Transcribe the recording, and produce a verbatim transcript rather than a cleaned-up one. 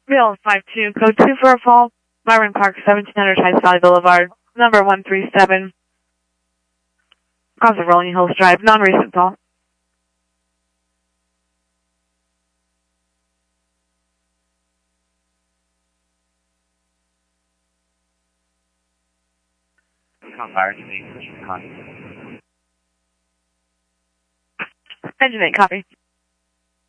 Real five two, code two for a fall, Byron Park, seventeen hundred High Valley Boulevard, number one three seven, across the Rolling Hills Drive, non-recent call. Engine eight, copy.